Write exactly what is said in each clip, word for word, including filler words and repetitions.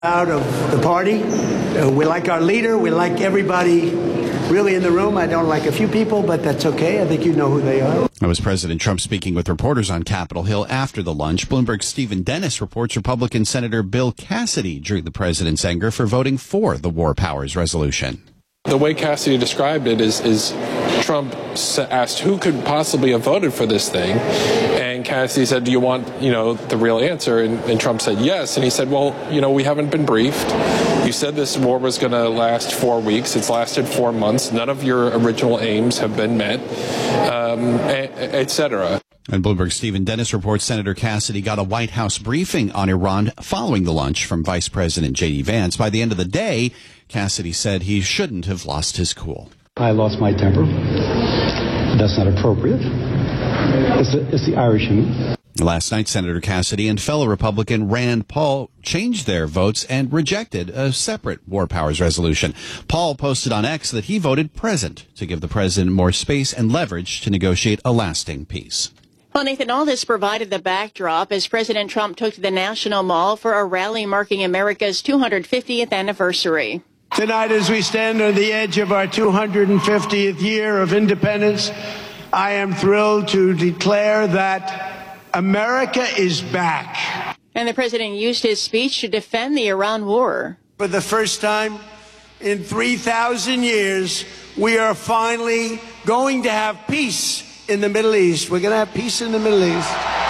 Out of the party. Uh, we like our leader. We like everybody really in the room. I don't like a few people, but that's okay. I think you know who they are. That was President Trump speaking with reporters on Capitol Hill after the lunch. Bloomberg's Stephen Dennis reports Republican Senator Bill Cassidy drew the president's anger for voting for the War Powers Resolution. The way Cassidy described it is, is Trump asked who could possibly have voted for this thing, and Cassidy said, do you want, you know, the real answer? And, and Trump said yes, and he said, well, you know, we haven't been briefed. You said this war was going to last four weeks. It's lasted four months. None of your original aims have been met, um, et cetera. And Bloomberg's Stephen Dennis reports Senator Cassidy got a White House briefing on Iran following the lunch from Vice President J D Vance. By the end of the day, Cassidy said he shouldn't have lost his cool. I lost my temper. That's not appropriate. It's the, it's the Irish in me. Last night, Senator Cassidy and fellow Republican Rand Paul changed their votes and rejected a separate War Powers resolution. Paul posted on X that he voted present to give the president more space and leverage to negotiate a lasting peace. Well, Nathan, all this provided the backdrop as President Trump took to the National Mall for a rally marking America's two hundred fiftieth anniversary. Tonight, as we stand on the edge of our two hundred fiftieth year of independence, I am thrilled to declare that America is back. And the president used his speech to defend the Iran war. For the first time in three thousand years, we are finally going to have peace in the Middle East. We're going to have peace in the Middle East.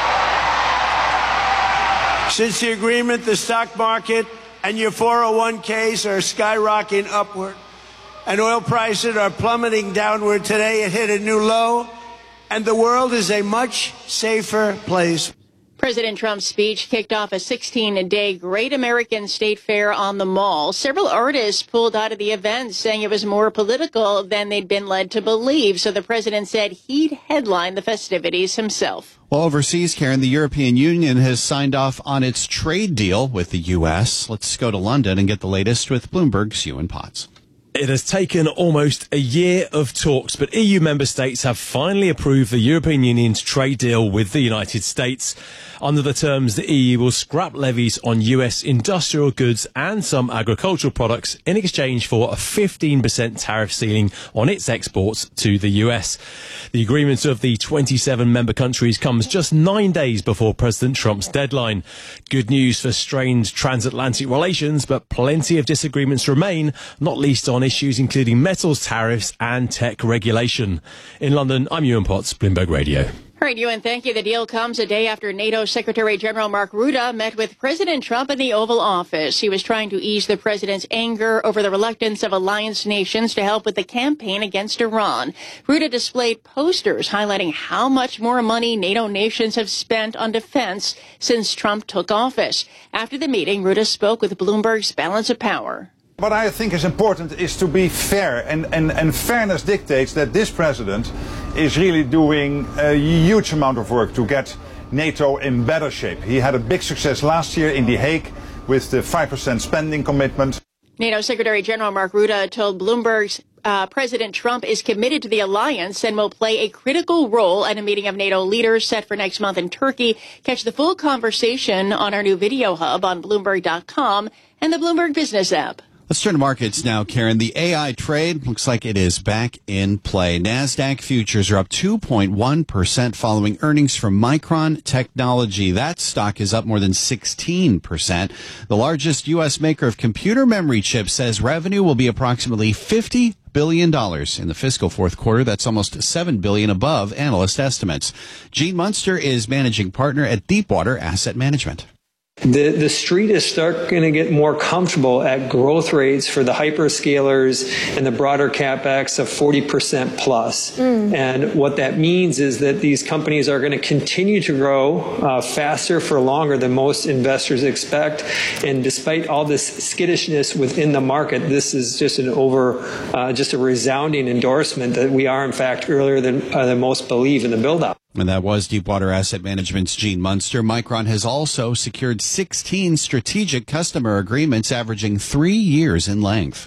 Since the agreement, the stock market and your four oh one k's are skyrocketing upward, and oil prices are plummeting downward. Today it hit a new low, and the world is a much safer place. President Trump's speech kicked off a sixteen-day Great American State Fair on the Mall. Several artists pulled out of the event, saying it was more political than they'd been led to believe. So the president said he'd headline the festivities himself. Well, overseas, Karen, the European Union has signed off on its trade deal with the U S. Let's go to London and get the latest with Bloomberg's Ewan Potts. It has taken almost a year of talks, but E U member states have finally approved the European Union's trade deal with the United States. Under the terms, the E U will scrap levies on U S industrial goods and some agricultural products in exchange for a fifteen percent tariff ceiling on its exports to the U S. The agreement of the twenty-seven member countries comes just nine days before President Trump's deadline. Good news for strained transatlantic relations, but plenty of disagreements remain, not least on issues including metals tariffs and tech regulation. In London, I'm Ewan Potts, Bloomberg Radio. All right, Ewan, thank you. The deal comes a day after NATO Secretary General Mark Rutte met with President Trump in the Oval Office. He was trying to ease the president's anger over the reluctance of alliance nations to help with the campaign against Iran. Rutte displayed posters highlighting how much more money NATO nations have spent on defense since Trump took office. After the meeting, Rutte spoke with Bloomberg's Balance of Power. What I think is important is to be fair, and, and, and fairness dictates that this president is really doing a huge amount of work to get NATO in better shape. He had a big success last year in The Hague with the five percent spending commitment. NATO Secretary General Mark Rutte told Bloomberg's uh, President Trump is committed to the alliance and will play a critical role at a meeting of NATO leaders set for next month in Turkey. Catch the full conversation on our new video hub on Bloomberg dot com and the Bloomberg Business app. Let's turn to markets now, Karen. The A I trade looks like it is back in play. NASDAQ futures are up two point one percent following earnings from Micron Technology. That stock is up more than sixteen percent. The largest U S maker of computer memory chips says revenue will be approximately fifty billion dollars in the fiscal fourth quarter. That's almost seven billion dollars above analyst estimates. Gene Munster is managing partner at Deepwater Asset Management. The, the street is starting to get more comfortable at growth rates for the hyperscalers and the broader CapEx of forty percent plus. Mm. And what that means is that these companies are going to continue to grow uh, faster for longer than most investors expect. And despite all this skittishness within the market, this is just an over, uh, just a resounding endorsement that we are, in fact, earlier than, uh, than most believe in the build-up. And that was Deepwater Asset Management's Gene Munster. Micron has also secured sixteen strategic customer agreements averaging three years in length.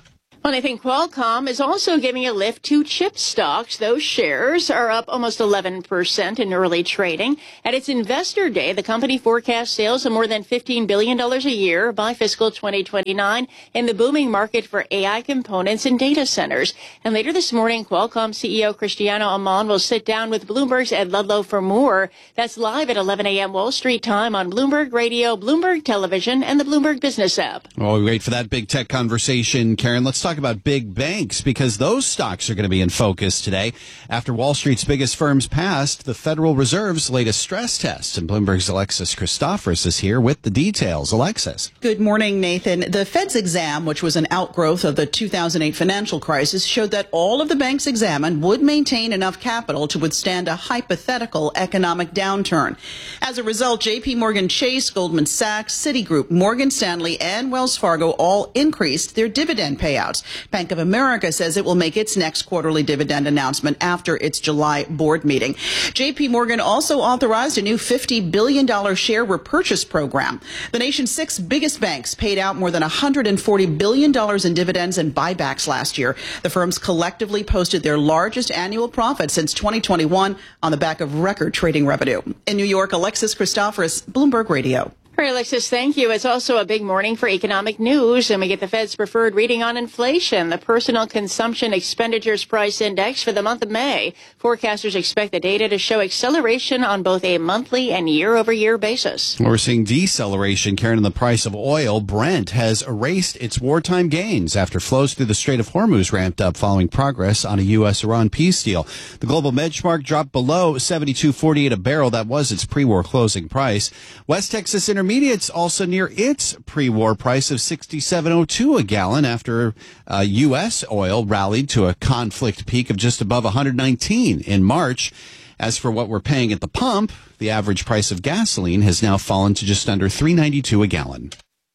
Well, I think Qualcomm is also giving a lift to chip stocks. Those shares are up almost eleven percent in early trading. At its investor day, the company forecast sales of more than fifteen billion dollars a year by fiscal twenty twenty-nine in the booming market for A I components and data centers. And later this morning, Qualcomm C E O Cristiano Amon will sit down with Bloomberg's Ed Ludlow for more. That's live at eleven a.m. Wall Street time on Bloomberg Radio, Bloomberg Television, and the Bloomberg Business app. While we wait for that big tech conversation, Karen, let's talk about big banks, because those stocks are going to be in focus today after Wall Street's biggest firms passed the Federal Reserve's latest stress test. And Bloomberg's Alexis Christophorous is here with the details. Alexis. Good morning, Nathan. The Fed's exam, which was an outgrowth of the two thousand eight financial crisis, showed that all of the banks examined would maintain enough capital to withstand a hypothetical economic downturn. As a result, J P Morgan Chase, Goldman Sachs, Citigroup, Morgan Stanley, and Wells Fargo all increased their dividend payouts. Bank of America says it will make its next quarterly dividend announcement after its July board meeting. J P Morgan also authorized a new fifty billion dollars share repurchase program. The nation's six biggest banks paid out more than one hundred forty billion dollars in dividends and buybacks last year. The firms collectively posted their largest annual profit since twenty twenty-one on the back of record trading revenue. In New York, Alexis Christophorous, Bloomberg Radio. All right, Alexis, thank you. It's also a big morning for economic news, and we get the Fed's preferred reading on inflation. The Personal Consumption Expenditures Price Index for the month of May. Forecasters expect the data to show acceleration on both a monthly and year-over-year basis. We're seeing deceleration, Karen, in the price of oil. Brent has erased its wartime gains after flows through the Strait of Hormuz ramped up following progress on a U S Iran peace deal. The global benchmark dropped below seventy-two forty-eight a barrel. That was its pre-war closing price. West Texas Intermediate Intermediates also near its pre-war price of sixty-seven oh two a gallon after uh, U S oil rallied to a conflict peak of just above one hundred nineteen in March. As for what we're paying at the pump, the average price of gasoline has now fallen to just under three ninety-two a gallon.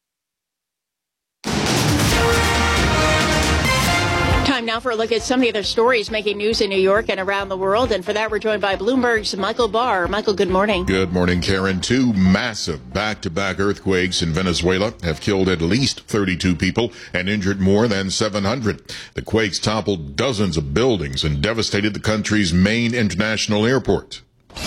Time now for a look at some of the other stories making news in New York and around the world. And for that, we're joined by Bloomberg's Michael Barr. Michael, good morning. Good morning, Karen. Two massive back-to-back earthquakes in Venezuela have killed at least thirty-two people and injured more than seven hundred. The quakes toppled dozens of buildings and devastated the country's main international airport.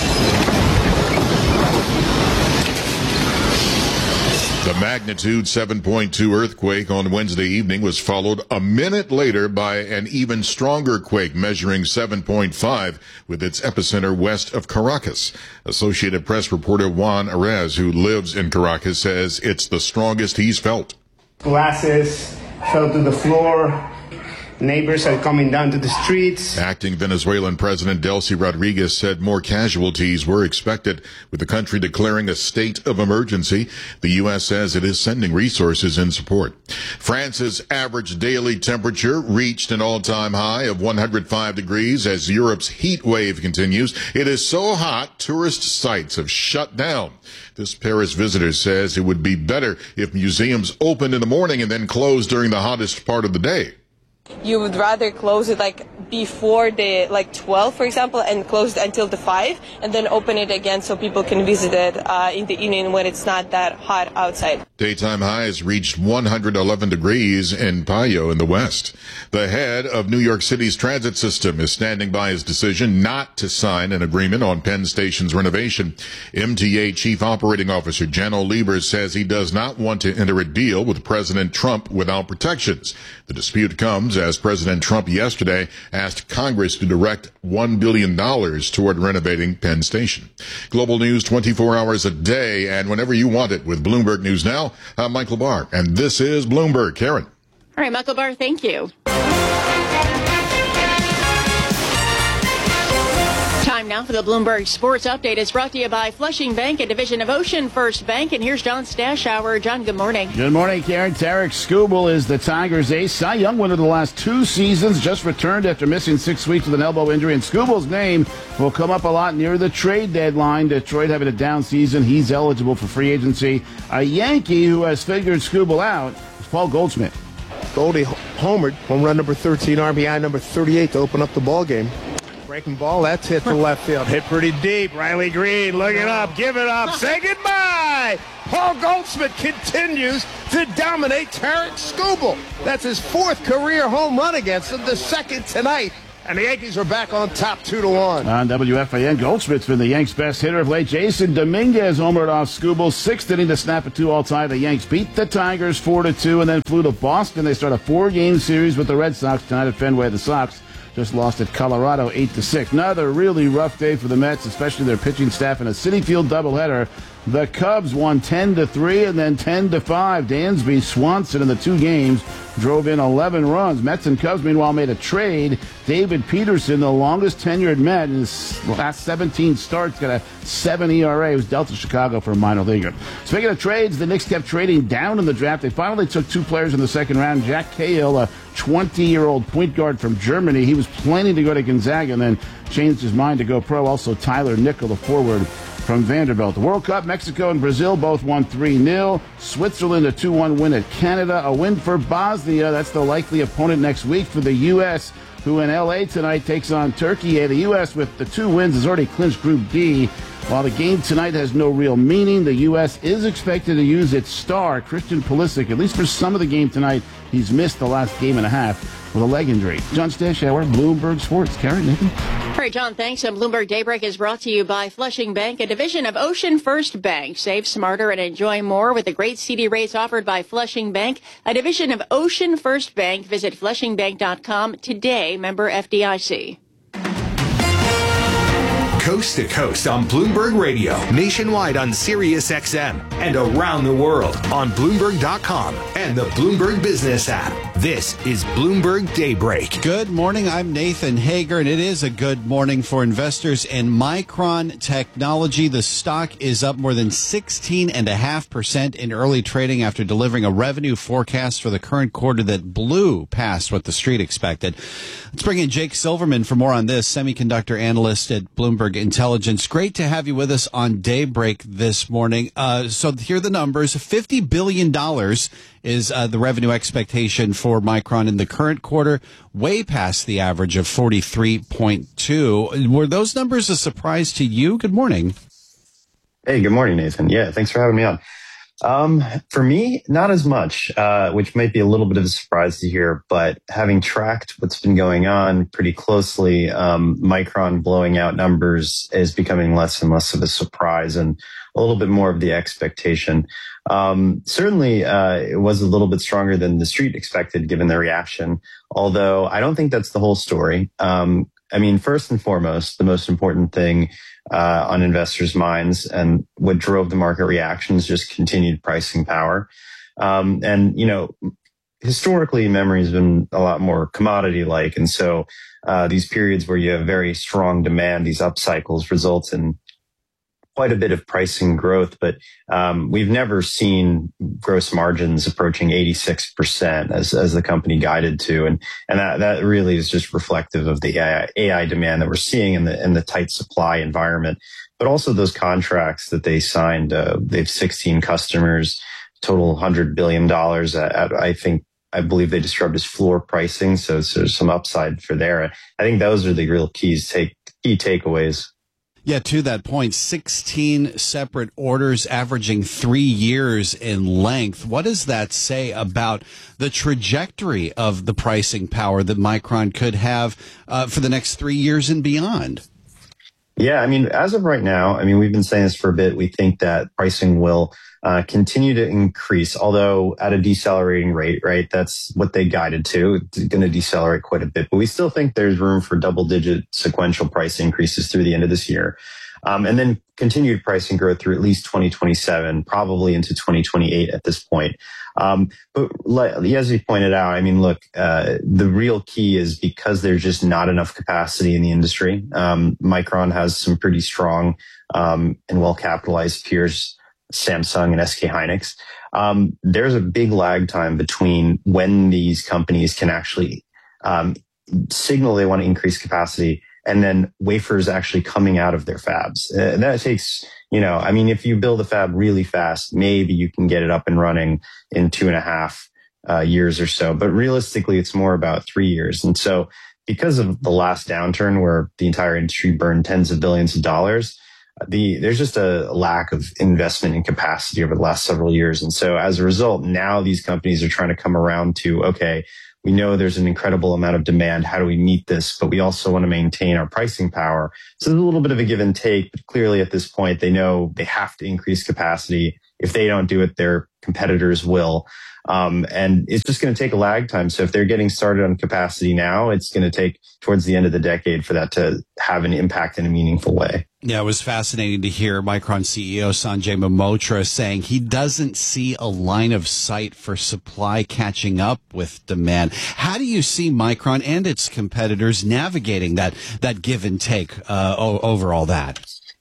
The magnitude seven point two earthquake on Wednesday evening was followed a minute later by an even stronger quake measuring seven point five with its epicenter west of Caracas. Associated Press reporter Juan Arez, who lives in Caracas, says it's the strongest he's felt. Glasses fell to the floor. Neighbors are coming down to the streets. Acting Venezuelan President Delcy Rodriguez said more casualties were expected, with the country declaring a state of emergency. The U S says it is sending resources in support. France's average daily temperature reached an all-time high of one hundred five degrees as Europe's heat wave continues. It is so hot, tourist sites have shut down. This Paris visitor says it would be better if museums opened in the morning and then closed during the hottest part of the day. You would rather close it like before the like twelve, for example, and close it until the five, and then open it again so people can visit it uh, in the evening when it's not that hot outside. Daytime highs reached one hundred eleven degrees in Payo in the west. The head of New York City's transit system is standing by his decision not to sign an agreement on Penn Station's renovation. M T A Chief Operating Officer Janno Lieber says he does not want to enter a deal with President Trump without protections. The dispute comes as President Trump yesterday asked Congress to direct one billion dollars toward renovating Penn Station. Global news twenty-four hours a day and whenever you want it with Bloomberg News Now. I'm Michael Barr, and this is Bloomberg. Karen. All right, Michael Barr, thank you. Time now for the Bloomberg Sports Update. It's brought to you by Flushing Bank, a division of Ocean First Bank. And here's John Stashower. John, good morning. Good morning, Karen. Tarek Skubal is the Tigers' ace. Cy Young winner the last two seasons, just returned after missing six weeks with an elbow injury. And Skubal's name will come up a lot near the trade deadline. Detroit having a down season. He's eligible for free agency. A Yankee who has figured Skubal out is Paul Goldschmidt. Goldie homered, home run number thirteen, R B I number thirty-eight to open up the ball game. Breaking ball, that's hit to left field. Hit pretty deep. Riley Green, look it up, give it up, say goodbye. high. Paul Goldschmidt continues to dominate Tarik Skubal. That's his fourth career home run against him, the second tonight. And the Yankees are back on top two to one. On W F A N, Goldschmidt's been the Yanks' best hitter of late. Jason Dominguez homered off Skubal, sixth inning to snap a two-all tie. The Yanks beat the Tigers four to two and then flew to Boston. They start a four-game series with the Red Sox tonight at Fenway. The Sox just lost at Colorado eight to six. Another really rough day for the Mets, especially their pitching staff in a Citi Field doubleheader. The Cubs won ten to three and then ten to five. Dansby Swanson in the two games drove in eleven runs. Mets and Cubs, meanwhile, made a trade. David Peterson, the longest tenured Met in his last seventeen starts, got a seven E R A. It was dealt to Chicago for a minor leaguer. Speaking of trades, the Knicks kept trading down in the draft. They finally took two players in the second round. Jack Cahill, a twenty-year-old point guard from Germany. He was planning to go to Gonzaga and then changed his mind to go pro. Also, Tyler Nickel, the forward from Vanderbilt. The World Cup, Mexico and Brazil both won three nil. Switzerland, a two one win at Canada. A win for Bosnia. That's the likely opponent next week for the U S, who in L A tonight takes on Turkey. The U S, with the two wins, has already clinched Group D. While the game tonight has no real meaning, the U S is expected to use its star, Christian Pulisic, at least for some of the game tonight. He's missed the last game and a half with a leg injury. John Stashower, Bloomberg Sports. Karen, Nathan? All right, John, thanks. And Bloomberg Daybreak is brought to you by Flushing Bank, a division of Ocean First Bank. Save smarter and enjoy more with the great C D rates offered by Flushing Bank, a division of Ocean First Bank. Visit flushing bank dot com today. Member F D I C. Coast to coast on Bloomberg Radio, nationwide on Sirius X M, and around the world on Bloomberg dot com and the Bloomberg Business app. This is Bloomberg Daybreak. Good morning. I'm Nathan Hager, and it is a good morning for investors in Micron Technology. The stock is up more than sixteen point five percent in early trading after delivering a revenue forecast for the current quarter that blew past what the street expected. Let's bring in Jake Silverman for more on this, semiconductor analyst at Bloomberg Intelligence. Great to have you with us on Daybreak this morning. Uh, so here are the numbers. fifty billion dollars is uh, the revenue expectation for Micron in the current quarter, way past the average of forty-three point two. Were those numbers a surprise to you? Good morning. Hey, good morning, Nathan. Yeah, thanks for having me on. Um, for me, not as much, uh, which might be a little bit of a surprise to hear, but having tracked what's been going on pretty closely, um, Micron blowing out numbers is becoming less and less of a surprise and a little bit more of the expectation. Um, certainly, uh, it was a little bit stronger than the street expected given the reaction, although I don't think that's the whole story. Um, I mean, first and foremost, the most important thing Uh, on investors' minds and what drove the market reactions, just continued pricing power. Um, and, you know, historically, memory has been a lot more commodity-like. And so uh, these periods where you have very strong demand, these up cycles result in quite a bit of pricing growth. But um, we've never seen gross margins approaching eighty-six percent as, as the company guided to. And, and that, that really is just reflective of the A I demand that we're seeing in the, in the tight supply environment, but also those contracts that they signed. Uh, they have sixteen customers, total one hundred billion dollars at, at, I think, I believe they described as floor pricing. So, so there's some upside for there. I think those are the real keys, take, key takeaways. Yeah, to that point, sixteen separate orders averaging three years in length. What does that say about the trajectory of the pricing power that Micron could have uh, for the next three years and beyond? Yeah, I mean, as of right now, I mean, we've been saying this for a bit. We think that pricing will uh, continue to increase, although at a decelerating rate, right? That's what they guided to. It's going to decelerate quite a bit, but we still think there's room for double digit sequential price increases through the end of this year. Um, and then continued pricing growth through at least twenty twenty-seven, probably into twenty twenty-eight at this point. Um, but as you pointed out, I mean, look, uh, the real key is because there's just not enough capacity in the industry. Um, Micron has some pretty strong, um, and well-capitalized peers, Samsung and S K Hynix. Um, there's a big lag time between when these companies can actually, um, signal they want to increase capacity and then wafers actually coming out of their fabs. Uh, that takes, you know, I mean, if you build a fab really fast, maybe you can get it up and running in two and a half uh, years or so. But realistically, it's more about three years. And so because of the last downturn where the entire industry burned tens of billions of dollars, the there's just a lack of investment in capacity over the last several years. And so as a result, now these companies are trying to come around to, okay, we know there's an incredible amount of demand. How do we meet this? But we also want to maintain our pricing power. So there's a little bit of a give and take, but clearly at this point, they know they have to increase capacity. If they don't do it, their competitors will. Um, and it's just going to take a lag time. So if they're getting started on capacity now, it's going to take towards the end of the decade for that to have an impact in a meaningful way. Yeah, it was fascinating to hear Micron C E O Sanjay Mehrotra saying he doesn't see a line of sight for supply catching up with demand. How do you see Micron and its competitors navigating that that give and take uh, over all that?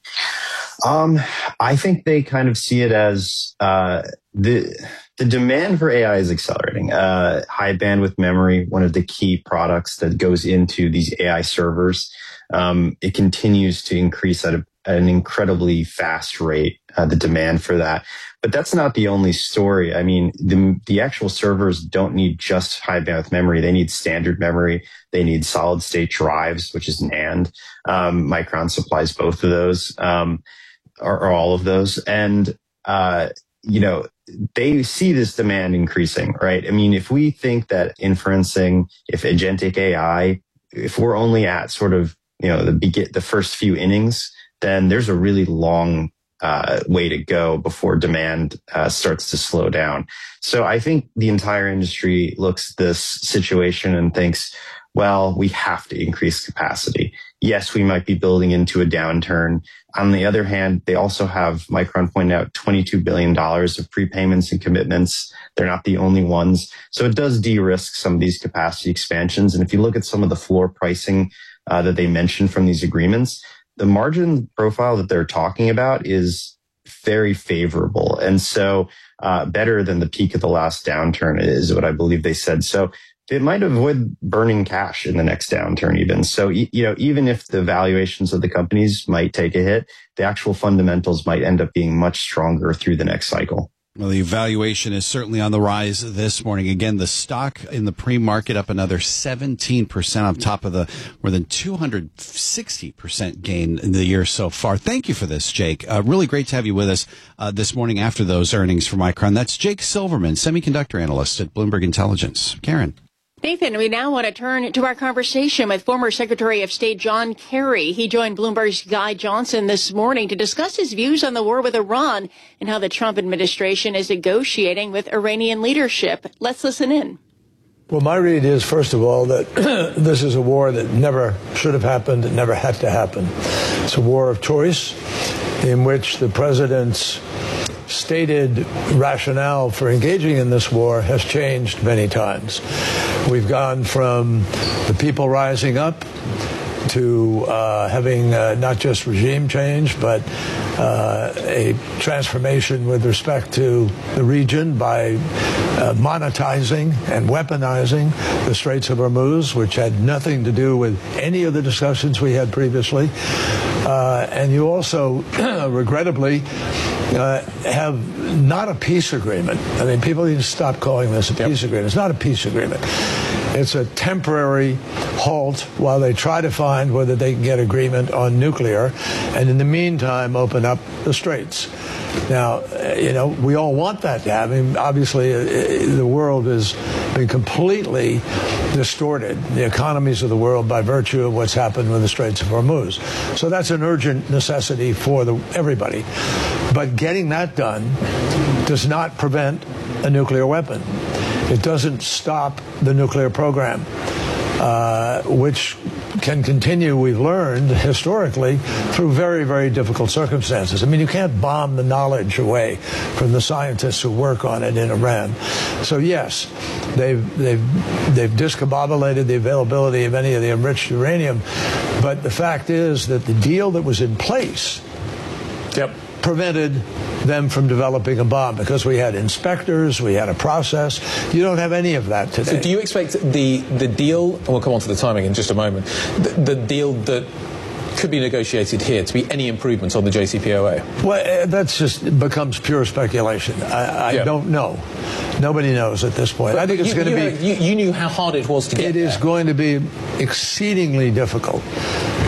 Um, I think they kind of see it as uh, the the demand for A I is accelerating. Uh, high bandwidth memory, one of the key products that goes into these A I servers, um, it continues to increase at, a, at an incredibly fast rate. Uh, the demand for that, but that's not the only story. I mean, the the actual servers don't need just high bandwidth memory; they need standard memory. They need solid state drives, which is NAND. Um, Micron supplies both of those. Um, Or, or all of those. And, uh, you know, they see this demand increasing, right? I mean, if we think that inferencing, if agentic A I, if we're only at sort of, you know, the begin, the first few innings, then there's a really long uh, way to go before demand uh, starts to slow down. So I think the entire industry looks at this situation and thinks, well, we have to increase capacity. Yes, we might be building into a downturn. On the other hand, they also have, Micron pointed out, twenty-two billion dollars of prepayments and commitments. They're not the only ones. So it does de-risk some of these capacity expansions. And if you look at some of the floor pricing uh, that they mentioned from these agreements, the margin profile that they're talking about is very favorable. And so uh, better than the peak of the last downturn is what I believe they said. So it might avoid burning cash in the next downturn even. So, you know, even if the valuations of the companies might take a hit, the actual fundamentals might end up being much stronger through the next cycle. Well, the valuation is certainly on the rise this morning. Again, the stock in the pre-market up another seventeen percent on top of the more than two hundred sixty percent gain in the year so far. Thank you for this, Jake. Uh, really great to have you with us uh, this morning after those earnings for Micron. That's Jake Silverman, semiconductor analyst at Bloomberg Intelligence. Karen. Nathan, we now want to turn to our conversation with former Secretary of State John Kerry. He joined Bloomberg's Guy Johnson this morning to discuss his views on the war with Iran and how the Trump administration is negotiating with Iranian leadership. Let's listen in. Well, my read is, first of all, that this is a war that never should have happened, it never had to happen. It's a war of choice in which the president's stated rationale for engaging in this war has changed many times. We've gone from the people rising up to uh, having uh, not just regime change, but uh, a transformation with respect to the region by uh, monetizing and weaponizing the Straits of Hormuz, which had nothing to do with any of the discussions we had previously. Uh, and you also, regrettably, Uh, have not a peace agreement. I mean, people need to stop calling this a peace yep. agreement. It's not a peace agreement. It's a temporary halt while they try to find whether they can get agreement on nuclear, and in the meantime, open up the straits. Now, you know, we all want that to happen. I mean, obviously, uh, the world has been completely distorted, the economies of the world, by virtue of what's happened with the Straits of Hormuz. So that's an urgent necessity for the, everybody. But getting that done does not prevent a nuclear weapon. It doesn't stop the nuclear program, uh, which can continue, we've learned historically, through very, very difficult circumstances. I mean, you can't bomb the knowledge away from the scientists who work on it in Iran. So yes, they've they've they've discombobulated the availability of any of the enriched uranium, but the fact is that the deal that was in place yep. prevented them from developing a bomb, because we had inspectors, we had a process. You don't have any of that today. So do you expect the the deal, and we'll come on to the timing in just a moment, the, the deal that could be negotiated here to be any improvements on the J C P O A? Well, that's just becomes pure speculation. I, I yeah. don't know. Nobody knows at this point. But I think you, it's going to be... You, you knew how hard it was to get It there. is going to be exceedingly difficult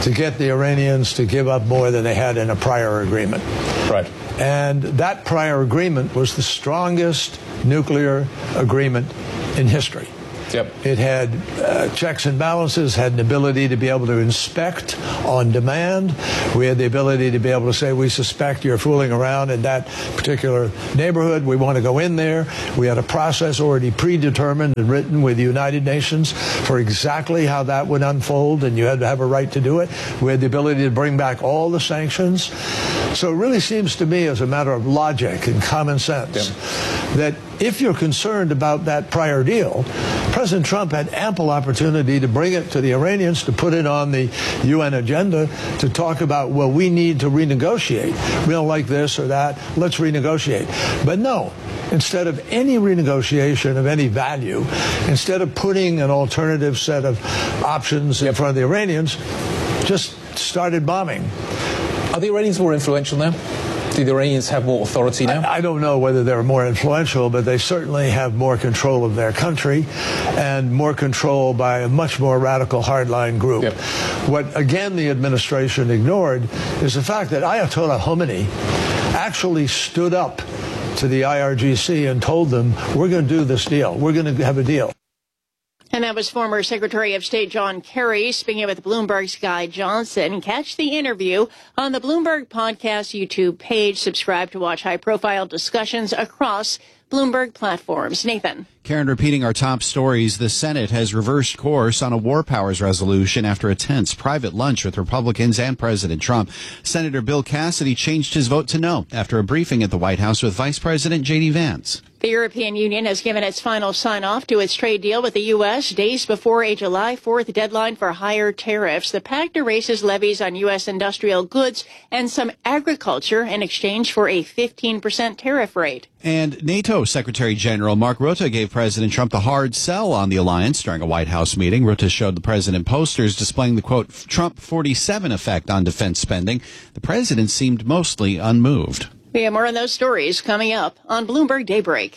to get the Iranians to give up more than they had in a prior agreement. Right. And that prior agreement was the strongest nuclear agreement in history. Yep. It had uh, checks and balances, had an ability to be able to inspect on demand. We had the ability to be able to say, we suspect you're fooling around in that particular neighborhood. We want to go in there. We had a process already predetermined and written with the United Nations for exactly how that would unfold, and you had to have a right to do it. We had the ability to bring back all the sanctions. So it really seems to me, as a matter of logic and common sense, yep. that if you're concerned about that prior deal, President Trump had ample opportunity to bring it to the Iranians, to put it on the U N agenda, to talk about, well, we need to renegotiate. We don't like this or that. Let's renegotiate. But no, instead of any renegotiation of any value, instead of putting an alternative set of options in front of the Iranians, just started bombing. Are the Iranians more influential now? Do the Iranians have more authority now? I, I don't know whether they're more influential, but they certainly have more control of their country and more control by a much more radical hardline group. Yep. What, again, the administration ignored is the fact that Ayatollah Khomeini actually stood up to the I R G C and told them, we're going to do this deal. We're going to have a deal. And that was former Secretary of State John Kerry speaking with Bloomberg's Guy Johnson. Catch the interview on the Bloomberg Podcast YouTube page. Subscribe to watch high-profile discussions across Bloomberg platforms. Nathan. Karen, repeating our top stories, the Senate has reversed course on a war powers resolution after a tense private lunch with Republicans and President Trump. Senator Bill Cassidy changed his vote to no after a briefing at the White House with Vice President J D Vance. The European Union has given its final sign-off to its trade deal with the U S days before a July fourth deadline for higher tariffs. The pact erases levies on U S industrial goods and some agriculture in exchange for a fifteen percent tariff rate. And NATO Secretary General Mark Rutte gave President Trump the hard sell on the alliance during a White House meeting. Rutte showed the president posters displaying the, quote, Trump forty-seven effect on defense spending. The president seemed mostly unmoved. We have more on those stories coming up on Bloomberg Daybreak.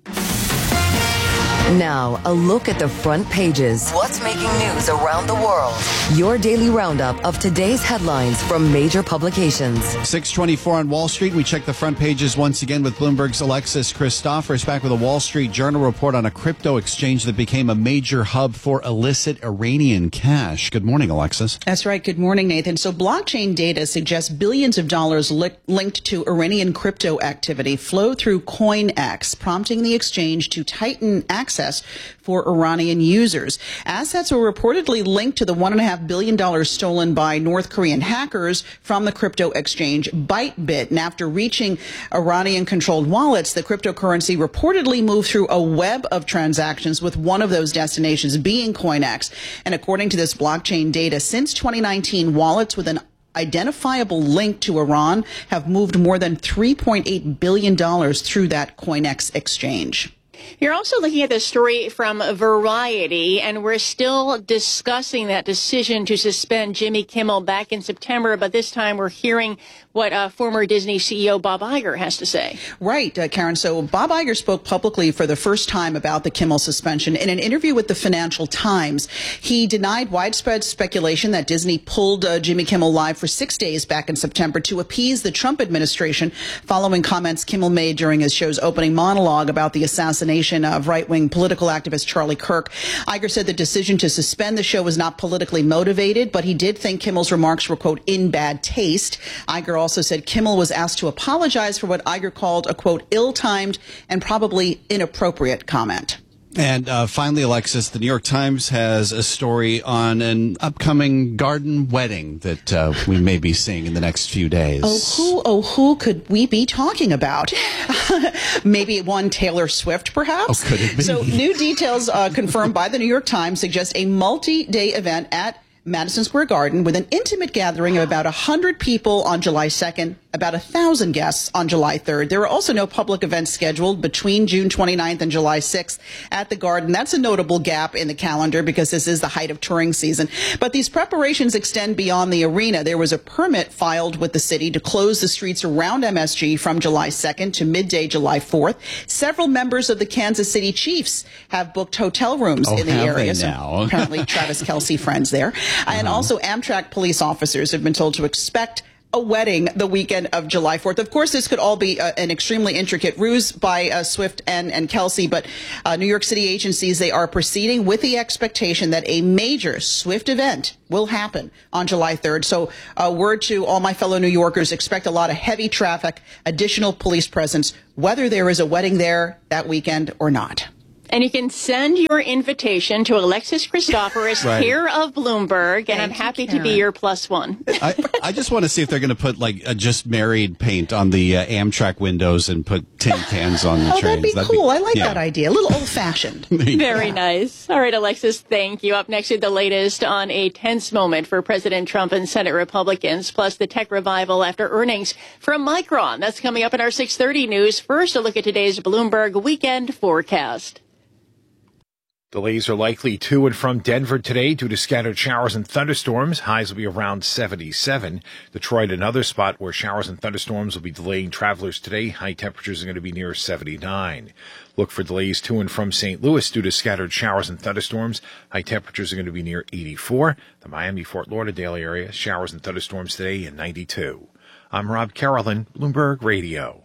Now, a look at the front pages. What's making news around the world? Your daily roundup of today's headlines from major publications. six twenty-four on Wall Street. We check the front pages once again with Bloomberg's Alexis Christophers back with a Wall Street Journal report on a crypto exchange that became a major hub for illicit Iranian cash. Good morning, Alexis. That's right. Good morning, Nathan. So blockchain data suggests billions of dollars li- linked to Iranian crypto activity flow through CoinEx, prompting the exchange to tighten access for Iranian users. Assets were reportedly linked to the one point five billion dollars stolen by North Korean hackers from the crypto exchange Bytebit. And after reaching Iranian-controlled wallets, the cryptocurrency reportedly moved through a web of transactions, with one of those destinations being CoinEx. And according to this blockchain data, since twenty nineteen, wallets with an identifiable link to Iran have moved more than three point eight billion dollars through that CoinEx exchange. You're also looking at the story from Variety, and we're still discussing that decision to suspend Jimmy Kimmel back in September, but this time we're hearing what uh, former Disney C E O Bob Iger has to say. Right, uh, Karen. So Bob Iger spoke publicly for the first time about the Kimmel suspension. In an interview with the Financial Times, he denied widespread speculation that Disney pulled uh, Jimmy Kimmel Live for six days back in September to appease the Trump administration, following comments Kimmel made during his show's opening monologue about the assassination of right-wing political activist Charlie Kirk. Iger said the decision to suspend the show was not politically motivated, but he did think Kimmel's remarks were, quote, in bad taste. Iger also said Kimmel was asked to apologize for what Iger called a, quote, ill-timed and probably inappropriate comment. And uh, finally, Alexis, the New York Times has a story on an upcoming garden wedding that uh, we may be seeing in the next few days. Oh, who, oh, who could we be talking about? Maybe one Taylor Swift, perhaps? Oh, could it be? So new details uh, confirmed by the New York Times suggest a multi-day event at Madison Square Garden with an intimate gathering of about one hundred people on July second. about a thousand guests on July third. There are also no public events scheduled between June twenty-ninth and July sixth at the Garden. That's a notable gap in the calendar because this is the height of touring season. But these preparations extend beyond the arena. There was a permit filed with the city to close the streets around M S G from July second to midday July fourth. Several members of the Kansas City Chiefs have booked hotel rooms oh, in the have area. They now? So apparently Travis Kelce friends there. Uh-huh. And also Amtrak police officers have been told to expect a wedding the weekend of July fourth. Of course, this could all be uh, an extremely intricate ruse by uh, Swift and, and Kelce, but uh, New York City agencies, they are proceeding with the expectation that a major Swift event will happen on July third. So uh, word to all my fellow New Yorkers, expect a lot of heavy traffic, additional police presence, whether there is a wedding there that weekend or not. And you can send your invitation to Alexis Christoforous, Right. here of Bloomberg, and Thank I'm you, happy to Karen. be your plus one. I, I just want to see if they're going to put like a just married paint on the uh, Amtrak windows and put tin cans on the Oh, trains. that'd be cool. I like yeah. that idea. A little old-fashioned. Very nice. All right, Alexis, thank you. Up next with the latest on a tense moment for President Trump and Senate Republicans, plus the tech revival after earnings from Micron. That's coming up in our six thirty news. First, a look at today's Bloomberg weekend forecast. Delays are likely to and from Denver today due to scattered showers and thunderstorms. Highs will be around seventy-seven. Detroit, another spot where showers and thunderstorms will be delaying travelers today. High temperatures are going to be near seventy-nine. Look for delays to and from Saint Louis due to scattered showers and thunderstorms. High temperatures are going to be near eighty-four. The Miami, Fort Lauderdale area, showers and thunderstorms today and ninety-two. I'm Rob Carolyn, Bloomberg Radio.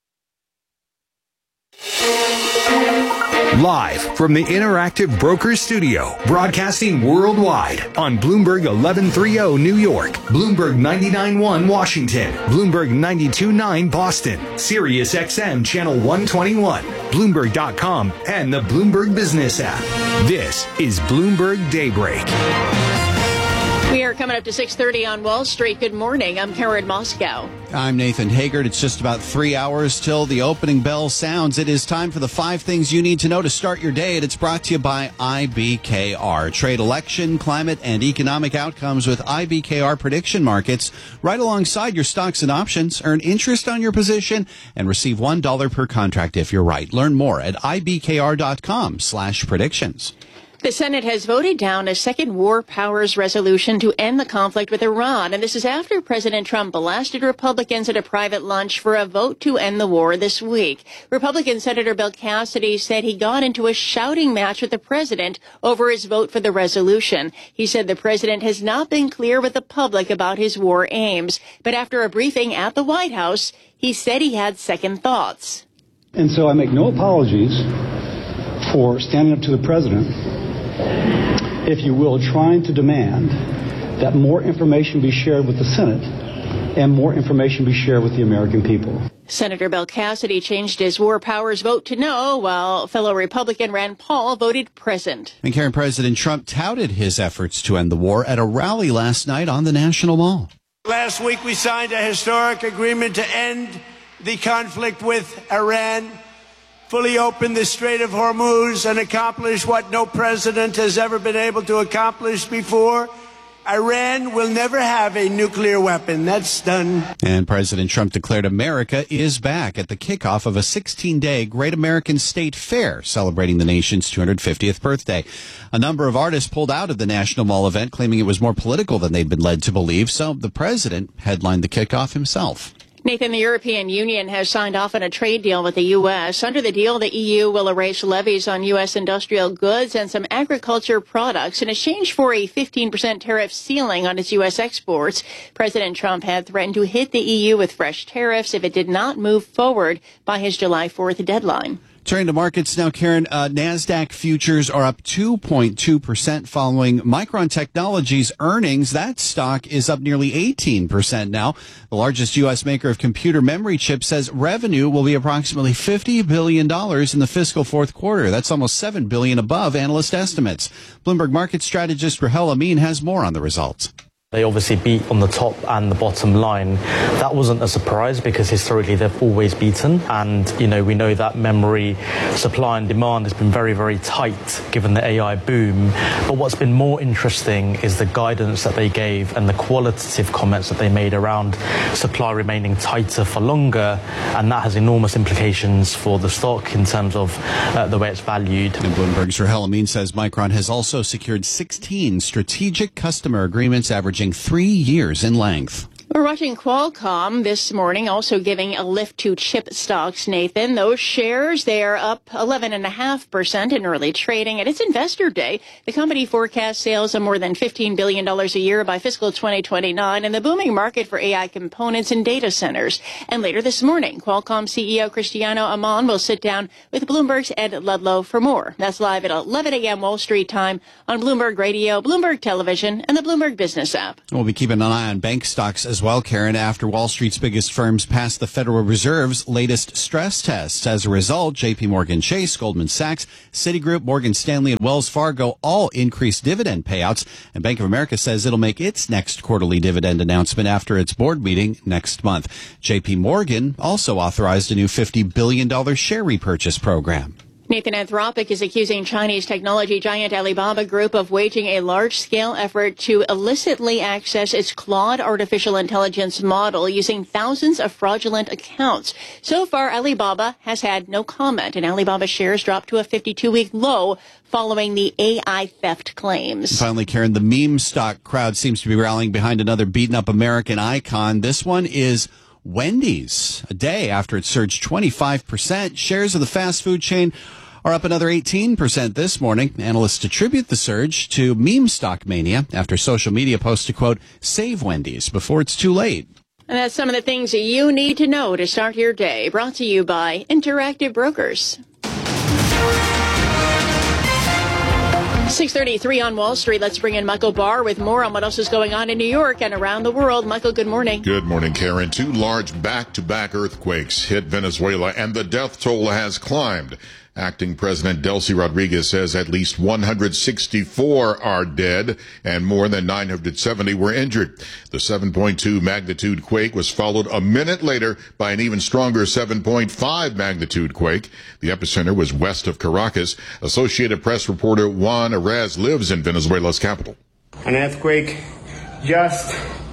Live from the Interactive Brokers Studio, broadcasting worldwide on Bloomberg eleven thirty New York, Bloomberg ninety-nine point one Washington, Bloomberg ninety-two point nine Boston, Sirius X M Channel one twenty-one, Bloomberg dot com, and the Bloomberg Business app. This is Bloomberg Daybreak. We are coming up to six thirty on Wall Street. Good morning. I'm Karen Moscow. I'm Nathan Haggard. It's just about three hours till the opening bell sounds. It is time for the five things you need to know to start your day, and it's brought to you by I B K R. Trade, election, climate, and economic outcomes with I B K R prediction markets. Right alongside your stocks and options, earn interest on your position and receive one dollar per contract if you're right. Learn more at I B K R dot com slash predictions. The Senate has voted down a second war powers resolution to end the conflict with Iran, and this is after President Trump blasted Republicans at a private lunch for a vote to end the war this week. Republican Senator Bill Cassidy said he got into a shouting match with the president over his vote for the resolution. He said the president has not been clear with the public about his war aims, but after a briefing at the White House, he said he had second thoughts. And so I make no apologies for standing up to the president, if you will, trying to demand that more information be shared with the Senate and more information be shared with the American people. Senator Bill Cassidy changed his war powers vote to no, while fellow Republican Rand Paul voted present. And Karen, President Trump touted his efforts to end the war at a rally last night on the National Mall. Last week we signed a historic agreement to end the conflict with Iran, fully open the Strait of Hormuz, and accomplish what no president has ever been able to accomplish before. Iran will never have a nuclear weapon. That's done. And President Trump declared America is back at the kickoff of a sixteen-day Great American State Fair celebrating the nation's two hundred fiftieth birthday. A number of artists pulled out of the National Mall event, claiming it was more political than they'd been led to believe, so the president headlined the kickoff himself. Nathan, the European Union has signed off on a trade deal with the U S. Under the deal, the E U will erase levies on U S industrial goods and some agriculture products in exchange for a fifteen percent tariff ceiling on its U S exports. President Trump had threatened to hit the E U with fresh tariffs if it did not move forward by his July fourth deadline. Turning to markets now, Karen, uh, NASDAQ futures are up two point two percent following Micron Technology's earnings. That stock is up nearly eighteen percent now. The largest U S maker of computer memory chips says revenue will be approximately fifty billion dollars in the fiscal fourth quarter. That's almost seven billion dollars above analyst estimates. Bloomberg market strategist Rahel Amin has more on the results. They obviously beat on the top and the bottom line. That wasn't a surprise because historically they've always beaten. And, you know, we know that memory supply and demand has been very, very tight given the A I boom. But what's been more interesting is the guidance that they gave and the qualitative comments that they made around supply remaining tighter for longer. And that has enormous implications for the stock in terms of uh, the way it's valued. And Bloomberg's Rahel Amin says Micron has also secured sixteen strategic customer agreements averaging three years in length. We're watching Qualcomm this morning, also giving a lift to chip stocks, Nathan. Those shares, they are up eleven point five percent in early trading. At its investor day, the company forecasts sales of more than fifteen billion dollars a year by fiscal twenty twenty-nine and the booming market for A I components and data centers. And later this morning, Qualcomm C E O Cristiano Amon will sit down with Bloomberg's Ed Ludlow for more. That's live at eleven a.m. Wall Street time on Bloomberg Radio, Bloomberg Television, and the Bloomberg Business app. We'll be keeping an eye on bank stocks as well, Karen, after Wall Street's biggest firms passed the Federal Reserve's latest stress tests. As a result, J P Morgan Chase, Goldman Sachs, Citigroup, Morgan Stanley, and Wells Fargo all increased dividend payouts. And Bank of America says it'll make its next quarterly dividend announcement after its board meeting next month. J P Morgan also authorized a new fifty billion dollars share repurchase program. Nathan, Anthropic is accusing Chinese technology giant Alibaba Group of waging a large-scale effort to illicitly access its Claude artificial intelligence model using thousands of fraudulent accounts. So far, Alibaba has had no comment, and Alibaba shares dropped to a fifty-two-week low following the A I theft claims. Finally, Karen, the meme stock crowd seems to be rallying behind another beaten-up American icon. This one is Wendy's. A day after it surged twenty-five percent, shares of the fast food chain are up another eighteen percent this morning. Analysts attribute the surge to meme stock mania after social media posts to, quote, save Wendy's before it's too late. And that's some of the things you need to know to start your day. Brought to you by Interactive Brokers. six thirty-three on Wall Street. Let's bring in Michael Barr with more on what else is going on in New York and around the world. Michael, good morning. Good morning, Karen. Two large back-to-back earthquakes hit Venezuela, and the death toll has climbed. Acting President Delcy Rodriguez says at least one hundred sixty-four are dead and more than nine hundred seventy were injured. The seven point two magnitude quake was followed a minute later by an even stronger seven point five magnitude quake. The epicenter was west of Caracas. Associated Press reporter Juan Arez lives in Venezuela's capital. An earthquake just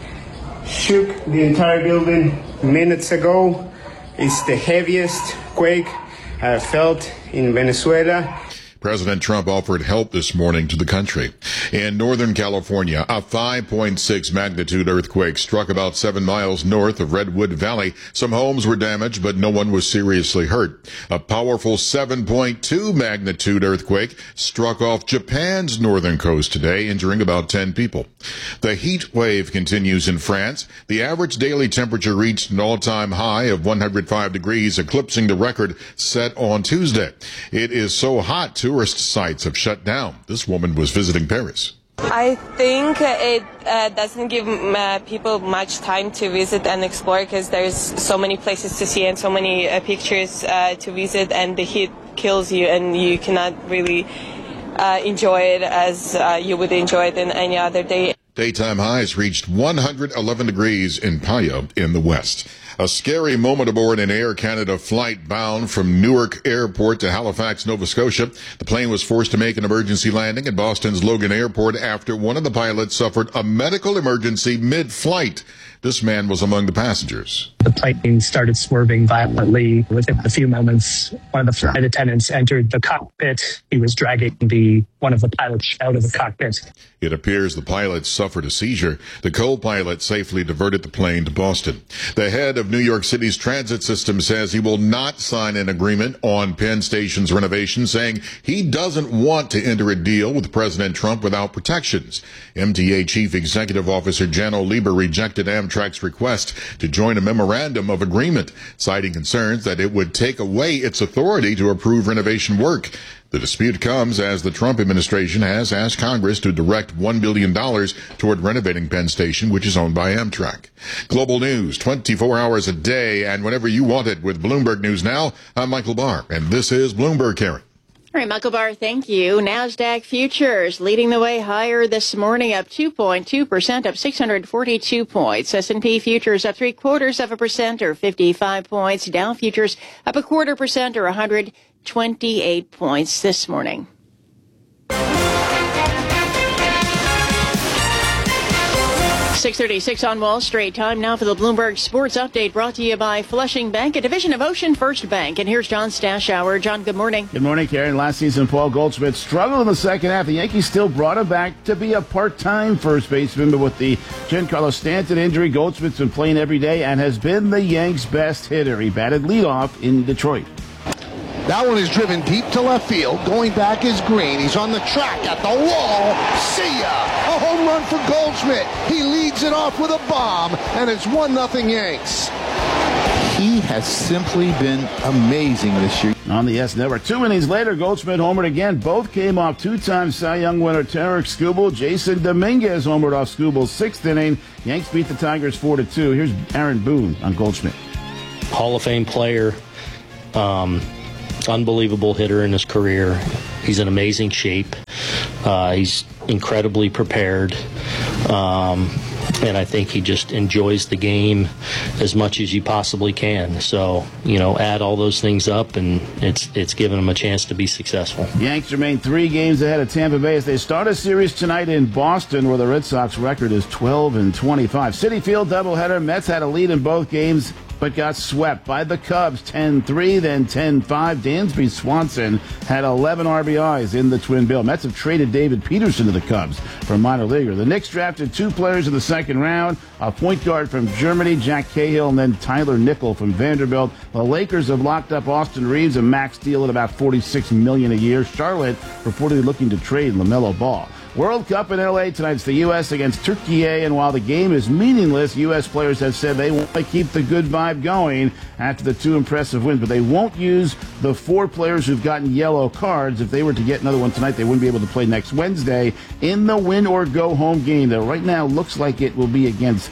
shook the entire building minutes ago. It's the heaviest quake I have felt in Venezuela. President Trump offered help this morning to the country. In Northern California, a five point six magnitude earthquake struck about seven miles north of Redwood Valley. Some homes were damaged, but no one was seriously hurt. A powerful seven point two magnitude earthquake struck off Japan's northern coast today, injuring about ten people. The heat wave continues in France. The average daily temperature reached an all-time high of one hundred five degrees, eclipsing the record set on Tuesday. It is so hot, tourist sites have shut down. This woman was visiting Paris. I think it uh, doesn't give uh, people much time to visit and explore because there's so many places to see and so many uh, pictures uh, to visit, and the heat kills you and you cannot really uh, enjoy it as uh, you would enjoy it in any other day. Daytime highs reached one hundred eleven degrees in Payo in the west. A scary moment aboard an Air Canada flight bound from Newark Airport to Halifax, Nova Scotia. The plane was forced to make an emergency landing at Boston's Logan Airport after one of the pilots suffered a medical emergency mid-flight. This man was among the passengers. The plane started swerving violently. Within a few moments, one of the flight attendants entered the cockpit. He was dragging the one of the pilots out of the cockpit. It appears the pilot suffered a seizure. The co-pilot safely diverted the plane to Boston. The head of New York City's transit system says he will not sign an agreement on Penn Station's renovation, saying he doesn't want to enter a deal with President Trump without protections. M T A Chief Executive Officer Janno Lieber rejected Amtrak's request to join a memorandum of agreement, citing concerns that it would take away its authority to approve renovation work. The dispute comes as the Trump administration has asked Congress to direct one billion dollars toward renovating Penn Station, which is owned by Amtrak. Global news, twenty-four hours a day and whenever you want it with Bloomberg News Now. I'm Michael Barr, and this is Bloomberg, Karen. All right, Michael Barr, thank you. NASDAQ futures leading the way higher this morning, up two point two percent, up six hundred forty-two points. S and P futures up three quarters of a percent, or fifty-five points. Dow futures up a quarter percent, or one hundred twenty-eight points this morning. six thirty-six on Wall Street. Time now for the Bloomberg Sports Update, brought to you by Flushing Bank, a division of Ocean First Bank. And here's John Stashower. John, good morning. Good morning, Karen. Last season, Paul Goldschmidt struggled in the second half. The Yankees still brought him back to be a part-time first baseman, but with the Giancarlo Stanton injury, Goldschmidt's been playing every day and has been the Yanks' best hitter. He batted leadoff in Detroit. That one is driven deep to left field. Going back is Green. He's on the track at the wall. See ya! A home run for Goldschmidt. He leads it off with a bomb, and it's one nothing Yanks. He has simply been amazing this year. On the Yes Network. Two innings later, Goldschmidt homered again. Both came off two-time Cy Young winner Tarek Skubal. Jason Dominguez homered off Skubal's sixth inning. Yanks beat the Tigers four to two. Here's Aaron Boone on Goldschmidt. Hall of Fame player. Um... Unbelievable hitter in his career. He's in amazing shape. Uh, he's incredibly prepared. Um, and I think he just enjoys the game as much as you possibly can. So, you know, add all those things up, and it's it's given him a chance to be successful. Yanks remain three games ahead of Tampa Bay as they start a series tonight in Boston, where the Red Sox record is twelve and twenty-five. Citi Field doubleheader. Mets had a lead in both games, but got swept by the Cubs ten three, then ten five. Dansby Swanson had eleven R B Is in the twin bill. Mets have traded David Peterson to the Cubs for a minor leaguer. The Knicks drafted two players in the second round, a point guard from Germany, Jack Cahill, and then Tyler Nickel from Vanderbilt. The Lakers have locked up Austin Reeves, a max deal at about forty-six million dollars a year. Charlotte reportedly looking to trade LaMelo Ball. World Cup in L A tonight. It's the U S against Turkey, and while the game is meaningless, U S players have said they want to keep the good vibe going after the two impressive wins, but they won't use the four players who've gotten yellow cards. If they were to get another one tonight, they wouldn't be able to play next Wednesday in the win-or-go-home game that right now looks like it will be against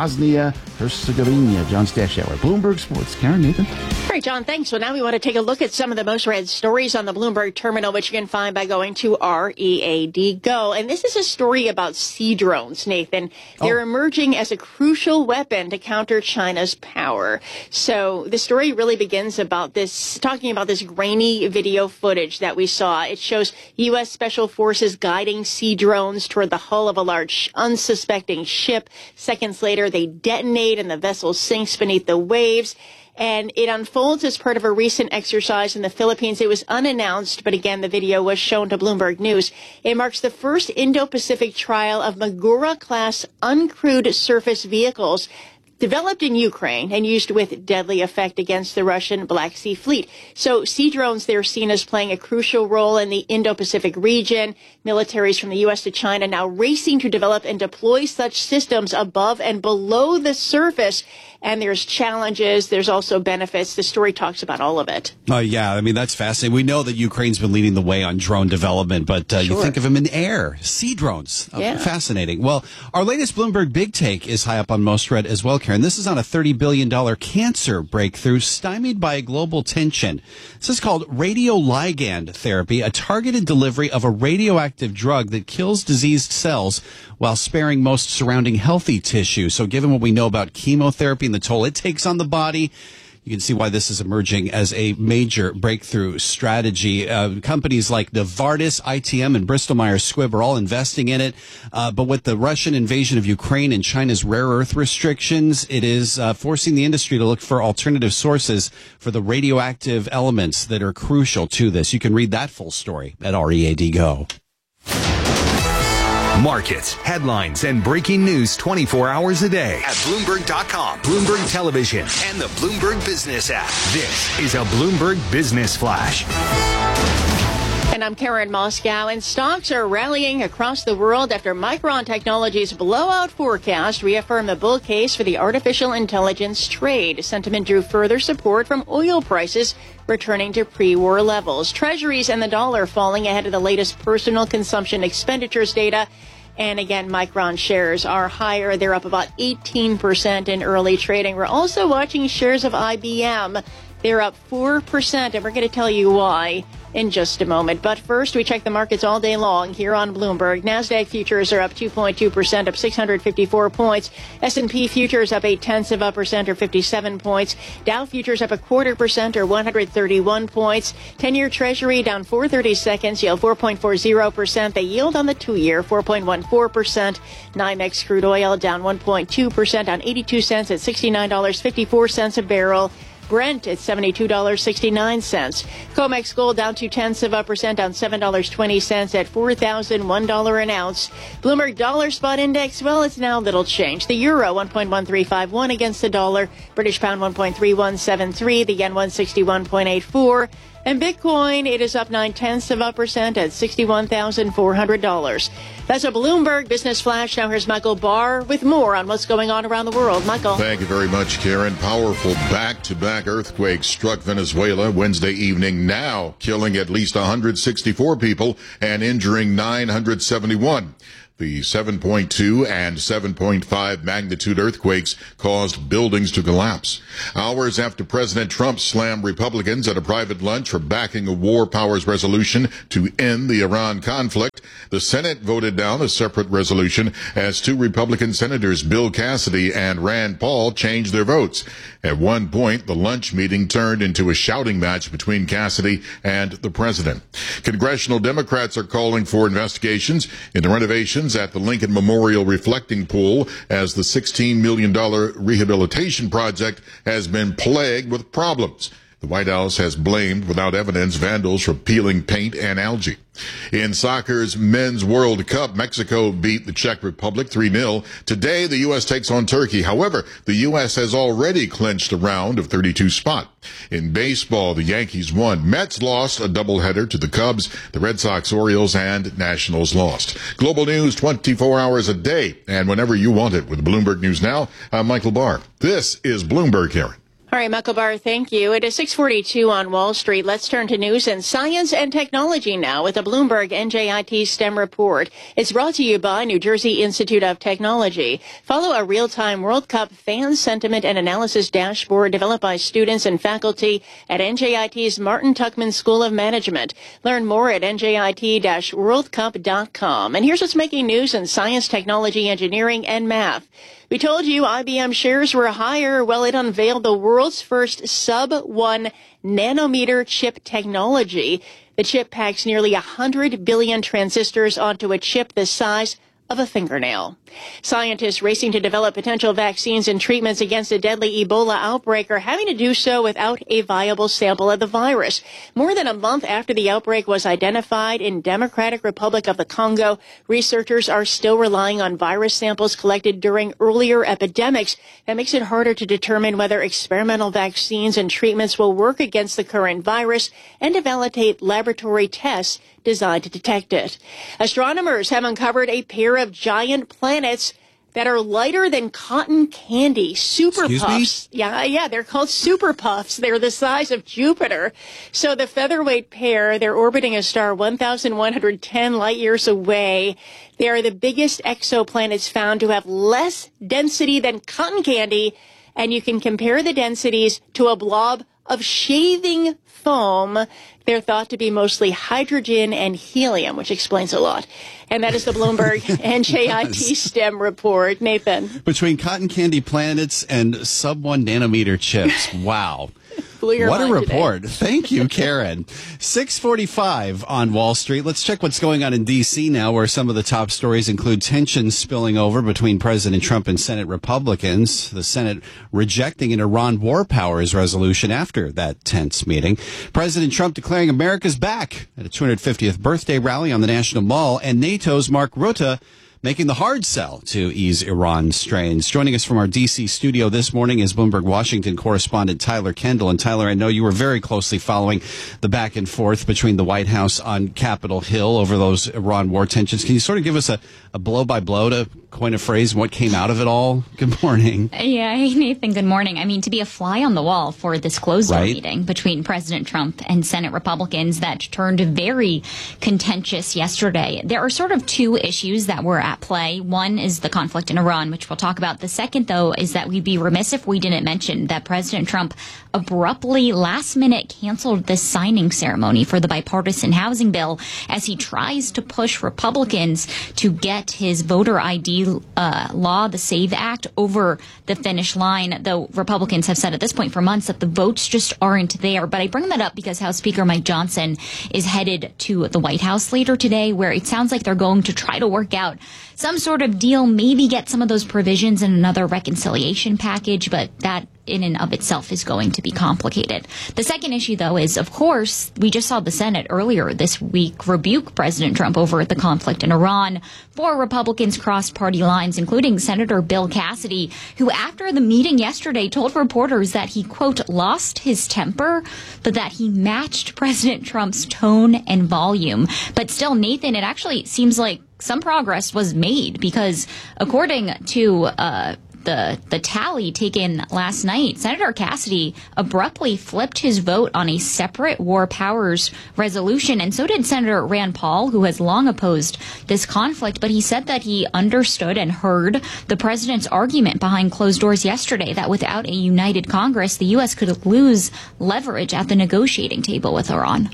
Bosnia-Herzegovina. John Stashower, Bloomberg Sports. Karen, Nathan. All right, John, thanks. So now we want to take a look at some of the most read stories on the Bloomberg terminal, which you can find by going to R E A D Go. And this is a story about sea drones, Nathan. They're oh. emerging as a crucial weapon to counter China's power. So the story really begins about this, talking about this grainy video footage that we saw. It shows U S Special Forces guiding sea drones toward the hull of a large unsuspecting ship. Seconds later, they detonate and the vessel sinks beneath the waves. And it unfolds as part of a recent exercise in the Philippines. It was unannounced, but again, the video was shown to Bloomberg News. It marks the first Indo-Pacific trial of Magura-class uncrewed surface vehicles developed in Ukraine and used with deadly effect against the Russian Black Sea Fleet. So sea drones, they're seen as playing a crucial role in the Indo-Pacific region. Militaries from the U S to China now racing to develop and deploy such systems above and below the surface. And there's challenges. There's also benefits. The story talks about all of it. Oh, uh, yeah. I mean, that's fascinating. We know that Ukraine's been leading the way on drone development, but uh, sure. you think of them in the air. Sea drones. Uh, yeah. Fascinating. Well, our latest Bloomberg Big Take is high up on most read as well, Karen. This is on a thirty billion dollars cancer breakthrough stymied by global tension. This is called radioligand therapy, a targeted delivery of a radioactive drug that kills diseased cells while sparing most surrounding healthy tissue. So given what we know about chemotherapy and the toll it takes on the body, you can see why this is emerging as a major breakthrough strategy. Uh, companies like Novartis, I T M, and Bristol-Myers Squibb are all investing in it. Uh, but with the Russian invasion of Ukraine and China's rare earth restrictions, it is uh, forcing the industry to look for alternative sources for the radioactive elements that are crucial to this. You can read that full story at R E A D Go. Markets, headlines, and breaking news twenty-four hours a day at Bloomberg dot com, Bloomberg Television, and the Bloomberg Business app. This is a Bloomberg Business Flash. And I'm Karen Moscow, and stocks are rallying across the world after Micron Technology's blowout forecast reaffirmed the bull case for the artificial intelligence trade. Sentiment drew further support from oil prices returning to pre-war levels. Treasuries and the dollar falling ahead of the latest personal consumption expenditures data. And again, Micron shares are higher. They're up about eighteen percent in early trading. We're also watching shares of I B M. They're up four percent, and we're going to tell you why in just a moment. But first, we check the markets all day long here on Bloomberg. NASDAQ futures are up two point two percent, up six hundred fifty-four points. S and P futures up eight tenths of a percent, or fifty-seven points. Dow futures up a quarter percent, or one hundred thirty-one points. ten-year Treasury down four thirty-seconds, yield four point four zero percent. The yield on the two-year, four point one four percent. NYMEX crude oil down one point two percent, on eighty-two cents at sixty-nine dollars and fifty-four cents a barrel. Brent at seventy-two dollars and sixty-nine cents. COMEX gold down two tenths of a percent, down seven dollars and twenty cents at four thousand one dollars an ounce. Bloomberg dollar spot index, well, it's now little change. The euro one point one three five one against the dollar. British pound one point three one seven three. The yen one sixty-one point eight four. And Bitcoin, it is up nine tenths of a percent at sixty-one thousand four hundred dollars. That's a Bloomberg Business Flash. Now here's Michael Barr with more on what's going on around the world. Michael. Thank you very much, Karen. Powerful back-to-back earthquakes struck Venezuela Wednesday evening, now killing at least one hundred sixty-four people and injuring nine hundred seventy-one. The seven point two and seven point five magnitude earthquakes caused buildings to collapse. Hours after President Trump slammed Republicans at a private lunch for backing a war powers resolution to end the Iran conflict, the Senate voted down a separate resolution as two Republican senators, Bill Cassidy and Rand Paul, changed their votes. At one point, the lunch meeting turned into a shouting match between Cassidy and the president. Congressional Democrats are calling for investigations into renovations at the Lincoln Memorial Reflecting Pool, as the sixteen million dollars rehabilitation project has been plagued with problems. The White House has blamed, without evidence, vandals for peeling paint and algae. In soccer's Men's World Cup, Mexico beat the Czech Republic three nil. Today, the U S takes on Turkey. However, the U S has already clinched a round of thirty-two spot. In baseball, the Yankees won. Mets lost a doubleheader to the Cubs. The Red Sox, Orioles, and Nationals lost. Global news twenty-four hours a day, and whenever you want it with Bloomberg News Now. I'm Michael Barr. This is Bloomberg, Karen. All right, Michael Barr, thank you. It is six forty-two on Wall Street. Let's turn to news and science and technology now with a Bloomberg N J I T STEM report. It's brought to you by New Jersey Institute of Technology. Follow a real-time World Cup fan sentiment and analysis dashboard developed by students and faculty at N J I T's Martin Tuckman School of Management. Learn more at N J I T world cup dot com. And here's what's making news in science, technology, engineering, and math. We told you I B M shares were higher. Well, it unveiled the world's first sub one nanometer chip technology. The chip packs nearly one hundred billion transistors onto a chip the size of a fingernail. Scientists racing to develop potential vaccines and treatments against a deadly Ebola outbreak are having to do so without a viable sample of the virus. More than a month after the outbreak was identified in Democratic Republic of the Congo, researchers are still relying on virus samples collected during earlier epidemics. That makes it harder to determine whether experimental vaccines and treatments will work against the current virus and to validate laboratory tests designed to detect it. Astronomers have uncovered a pair of giant planets that are lighter than cotton candy. Super Excuse puffs. Me? Yeah, yeah, they're called super puffs. They're the size of Jupiter. So the featherweight pair, they're orbiting a star one thousand one hundred ten light years away. They are the biggest exoplanets found to have less density than cotton candy, and you can compare the densities to a blob of shaving foam. They're thought to be mostly hydrogen and helium, which explains a lot. And that is the Bloomberg N J I T STEM report. Nathan. Between cotton candy planets and sub one nanometer chips. Wow. Blew your What a mind report. today. Thank you, Karen. six forty-five on Wall Street. Let's check what's going on in D C now, where some of the top stories include tensions spilling over between President Trump and Senate Republicans. The Senate rejecting an Iran war powers resolution after that tense meeting. President Trump declaring America's back at a two hundred fiftieth birthday rally on the National Mall, and NATO's Mark Rutte making the hard sell to ease Iran strains. Joining us from our D C studio this morning is Bloomberg Washington correspondent Tyler Kendall. And Tyler, I know you were very closely following the back and forth between the White House on Capitol Hill over those Iran war tensions. Can you sort of give us a, a blow-by-blow, to coin a phrase, what came out of it all? Good morning. Yeah, hey, Nathan, good morning. I mean, to be a fly on the wall for this closed-door Right. meeting between President Trump and Senate Republicans that turned very contentious yesterday. There are sort of two issues that were at play. One is the conflict in Iran, which we'll talk about. The second, though, is that we'd be remiss if we didn't mention that President Trump abruptly, last minute, canceled the signing ceremony for the bipartisan housing bill as he tries to push Republicans to get his voter I D uh, law, the SAVE Act, over the finish line, though Republicans have said at this point for months that the votes just aren't there. But I bring that up because House Speaker Mike Johnson is headed to the White House later today, where it sounds like they're going to try to work out some sort of deal, maybe get some of those provisions in another reconciliation package, but that in and of itself is going to be complicated. The second issue, though, is, of course, we just saw the Senate earlier this week rebuke President Trump over the conflict in Iran. Four Republicans crossed party lines, including Senator Bill Cassidy, who after the meeting yesterday told reporters that he, quote, lost his temper, but that he matched President Trump's tone and volume. But still, Nathan, it actually seems like some progress was made because according to uh, the the tally taken last night, Senator Cassidy abruptly flipped his vote on a separate war powers resolution, and so did Senator Rand Paul, who has long opposed this conflict. But he said that he understood and heard the president's argument behind closed doors yesterday that without a united Congress, the U S could lose leverage at the negotiating table with Iran.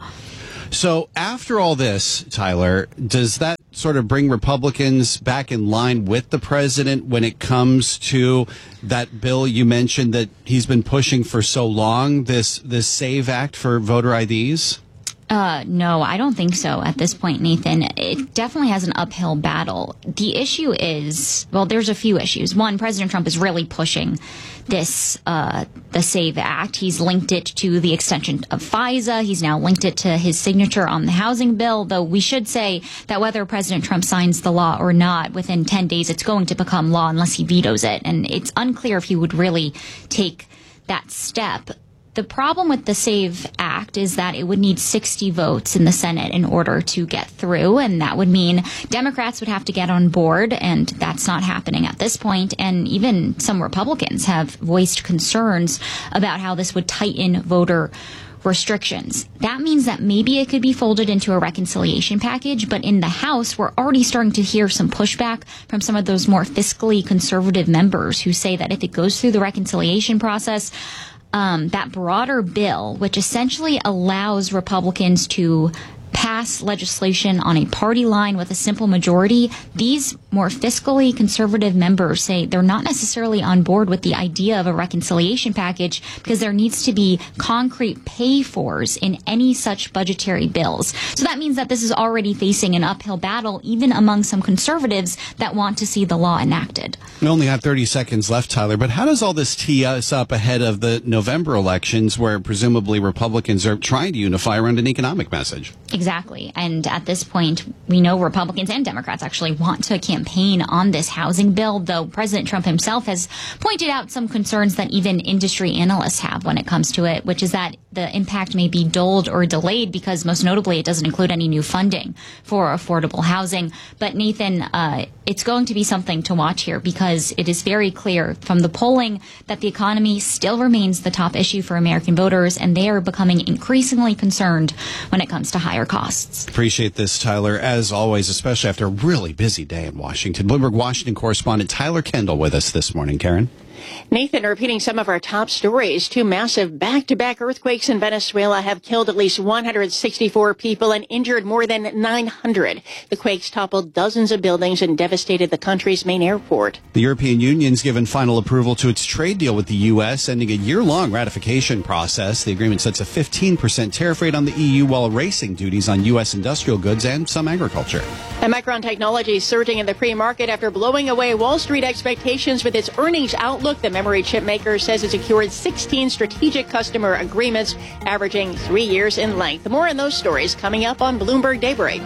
So after all this, Tyler, does that sort of bring Republicans back in line with the president when it comes to that bill you mentioned that he's been pushing for so long, this this SAVE Act for voter I Ds? Uh, no, I don't think so at this point, Nathan. It definitely has an uphill battle. The issue is, well, there's a few issues. One, President Trump is really pushing this, uh, the SAVE Act. He's linked it to the extension of FISA. He's now linked it to his signature on the housing bill, though we should say that whether President Trump signs the law or not, within ten days, it's going to become law unless he vetoes it. And it's unclear if he would really take that step. The problem with the SAVE Act is that it would need sixty votes in the Senate in order to get through, and that would mean Democrats would have to get on board, and that's not happening at this point. And even some Republicans have voiced concerns about how this would tighten voter restrictions. That means that maybe it could be folded into a reconciliation package, but in the House, we're already starting to hear some pushback from some of those more fiscally conservative members who say that if it goes through the reconciliation process, Um, that broader bill, which essentially allows Republicans to pass legislation on a party line with a simple majority, these more fiscally conservative members say they're not necessarily on board with the idea of a reconciliation package because there needs to be concrete pay-fors in any such budgetary bills. So that means that this is already facing an uphill battle, even among some conservatives that want to see the law enacted. We only have thirty seconds left, Tyler, but how does all this tee us up ahead of the November elections where presumably Republicans are trying to unify around an economic message? Exactly. And at this point, we know Republicans and Democrats actually want to campaign on this housing bill, though President Trump himself has pointed out some concerns that even industry analysts have when it comes to it, which is that the impact may be dulled or delayed because most notably it doesn't include any new funding for affordable housing. But Nathan, uh, it's going to be something to watch here because it is very clear from the polling that the economy still remains the top issue for American voters, and they are becoming increasingly concerned when it comes to higher costs. Appreciate this, Tyler, as always, especially after a really busy day in Washington. Bloomberg Washington correspondent Tyler Kendall with us this morning. Karen? Nathan, repeating some of our top stories, two massive back-to-back earthquakes in Venezuela have killed at least one hundred sixty-four people and injured more than nine hundred. The quakes toppled dozens of buildings and devastated the country's main airport. The European Union's given final approval to its trade deal with the U S, ending a year-long ratification process. The agreement sets a fifteen percent tariff rate on the E U while erasing duties on U S industrial goods and some agriculture. And Micron Technology surging in the pre-market after blowing away Wall Street expectations with its earnings outlook. The memory chip maker says it secured sixteen strategic customer agreements, averaging three years in length. More on those stories coming up on Bloomberg Daybreak.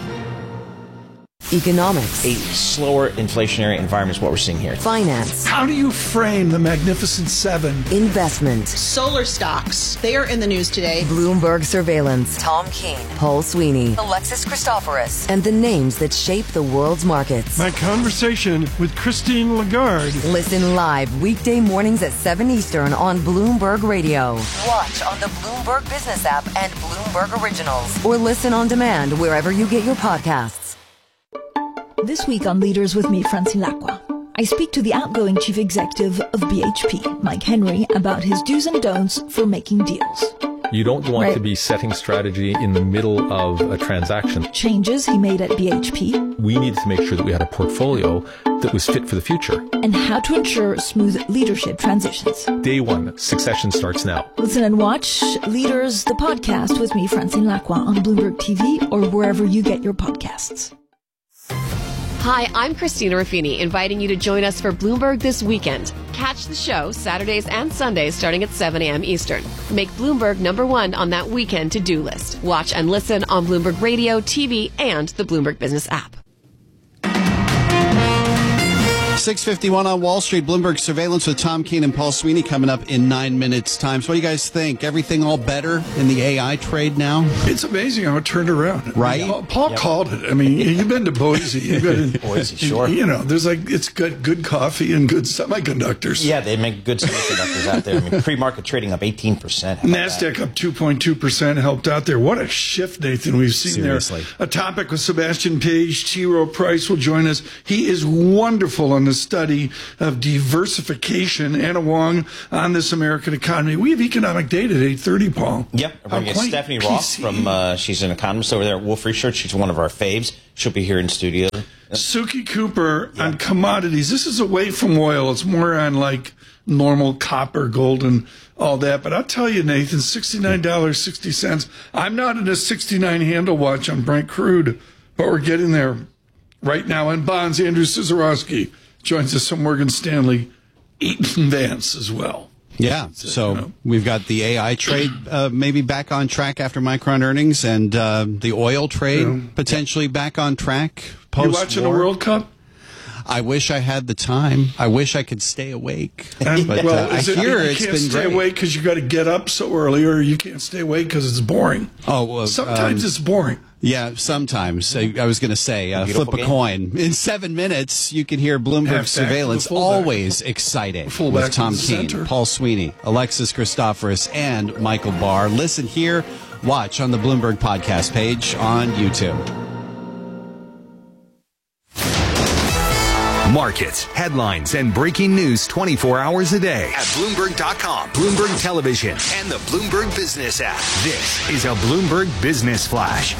Economics. A slower inflationary environment is what we're seeing here. Finance. How do you frame the Magnificent Seven? Investment. Solar stocks. They are in the news today. Bloomberg surveillance. Tom Keene. Paul Sweeney. Alexis Christoforous. And the names that shape the world's markets. My conversation with Christine Lagarde. Listen live weekday mornings at seven Eastern on Bloomberg Radio. Watch on the Bloomberg Business app and Bloomberg Originals. Or listen on demand wherever you get your podcasts. This week on Leaders with me, Francine Lacqua, I speak to the outgoing chief executive of B H P, Mike Henry, about his do's and don'ts for making deals. You don't want Right. to be setting strategy in the middle of a transaction. Changes he made at B H P, We needed to make sure that we had a portfolio that was fit for the future. and how to ensure smooth leadership transitions. Day one, succession starts now. Listen and watch Leaders, the podcast with me, Francine Lacqua, on Bloomberg T V or wherever you get your podcasts. Hi, I'm Christina Ruffini, inviting you to join us for Bloomberg This Weekend. Catch the show Saturdays and Sundays starting at seven a.m. Eastern. Make Bloomberg number one on that weekend to-do list. Watch and listen on Bloomberg Radio, T V, and the Bloomberg Business app. six fifty-one on Wall Street. Bloomberg Surveillance with Tom Keene and Paul Sweeney coming up in nine minutes' time. So what do you guys think? Everything all better in the A I trade now? It's amazing how it turned around. Right? I mean, Paul yep. called it. I mean, you've been to Boise. You've been in, Boise, sure. You know, there's like, it's got good coffee and good semiconductors. Yeah, they make good semiconductors out there. I mean, pre-market trading up eighteen percent. NASDAQ that? Up two point two percent, helped out there. What a shift, Nathan, we've seen Seriously. there. A topic with Sebastian Page. T. Rowe Price will join us. He is wonderful on the study of diversification. Anna Wong on This American Economy. We have economic data at eight thirty, Paul. Yep. We're going to get Stephanie Roth from, uh, she's an economist over there at Wolf Research. She's one of our faves. She'll be here in studio. Suki Cooper yeah. on commodities. This is away from oil. It's more on like normal copper, gold, and all that. But I'll tell you, Nathan, sixty-nine dollars and sixty cents. I'm not in a sixty-nine handle watch on Brent crude, but we're getting there right now. In bonds, Andrew Cizorowski joins us from Morgan Stanley, Eaton Vance as well. Yeah, so we've got the A I trade uh, maybe back on track after Micron earnings, and uh, the oil trade yeah. potentially back on track post-war. You watching the World Cup? I wish I had the time. I wish I could stay awake. And, but well, uh, I it, hear you it's can't been stay great. awake because you got to get up so early, or you can't stay awake because it's boring. Oh, well, sometimes um, it's boring. Yeah, sometimes. I, I was going to say, uh, flip a game. coin. In seven minutes, you can hear Bloomberg Half Surveillance, always exciting, fullback with Tom Keene, center. Paul Sweeney, Alexis Christoforous, and Michael Barr. Listen here, watch on the Bloomberg podcast page on YouTube. Markets, headlines, and breaking news twenty-four hours a day at Bloomberg dot com, Bloomberg Television, and the Bloomberg Business app. This is a Bloomberg Business Flash.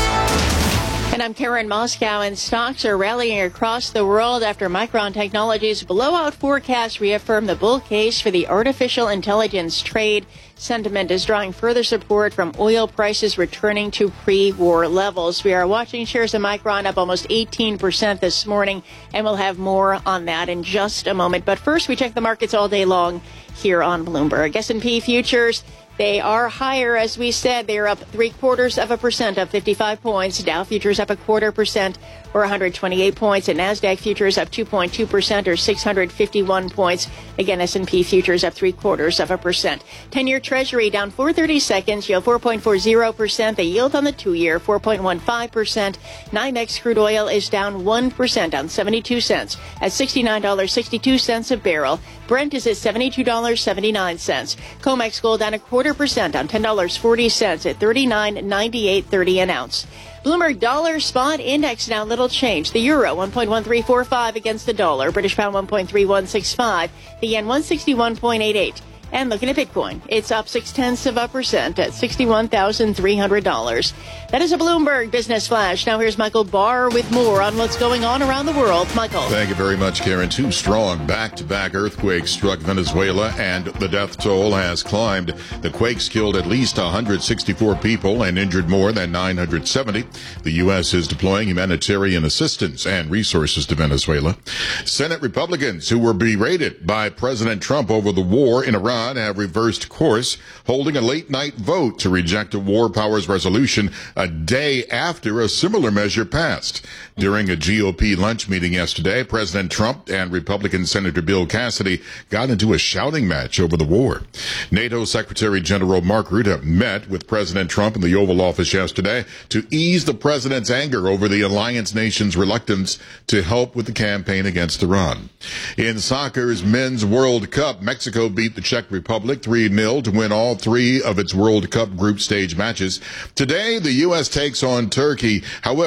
And I'm Karen Moscow, and stocks are rallying across the world after Micron Technology's blowout forecast reaffirmed the bull case for the artificial intelligence trade. Sentiment is drawing further support from oil prices returning to pre-war levels. We are watching shares of Micron up almost eighteen percent this morning, and we'll have more on that in just a moment. But first, we check the markets all day long here on Bloomberg. S and P futures, they are higher, as we said. They are up three quarters of a percent, up fifty-five points. Dow futures up a quarter percent, or one hundred twenty-eight points. And NASDAQ futures up two point two percent, or six hundred fifty-one points. Again, S and P futures up three quarters of a percent. ten-year Treasury down four thirty-seconds, yield four point four zero percent. The yield on the two-year, four point one five percent. NYMEX crude oil is down one percent, down seventy-two cents, at sixty-nine dollars and sixty-two cents a barrel. Brent is at seventy-two dollars and seventy-nine cents. COMEX gold down a quarter percent, on ten dollars and forty cents at thirty-nine ninety-eight thirty an ounce. Bloomberg Dollar Spot Index now little change. The euro one point one three four five against the dollar. British pound one point three one six five. The yen one sixty-one point eight eight. And looking at Bitcoin, it's up six tenths of a percent at sixty-one thousand three hundred dollars. That is a Bloomberg Business Flash. Now here's Michael Barr with more on what's going on around the world. Michael. Thank you very much, Karen. Two strong back-to-back earthquakes struck Venezuela, and the death toll has climbed. The quakes killed at least one hundred sixty-four people and injured more than nine hundred seventy. The U S is deploying humanitarian assistance and resources to Venezuela. Senate Republicans, who were berated by President Trump over the war in Iran, have reversed course, holding a late-night vote to reject a war powers resolution a day after a similar measure passed. During a G O P lunch meeting yesterday, President Trump and Republican Senator Bill Cassidy got into a shouting match over the war. NATO Secretary General Mark Rutte met with President Trump in the Oval Office yesterday to ease the president's anger over the alliance nation's reluctance to help with the campaign against Iran. In soccer's Men's World Cup, Mexico beat the Czech Republic three nil to win all three of its World Cup group stage matches. Today, the U S takes on Turkey. However,